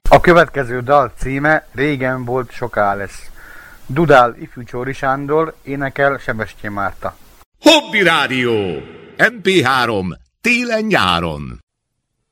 A következő dal címe Régen volt, soká lesz. Dudál ifjú Csóri Sándor, énekel Sebestyén Márta. Hobby Rádió! MP3 télen-nyáron.